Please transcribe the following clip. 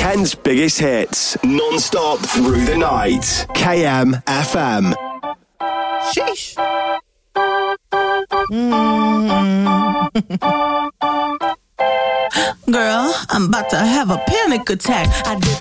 Kent's biggest hits, non-stop through the night. KM FM. Sheesh. Girl, I'm about to have a panic attack. I did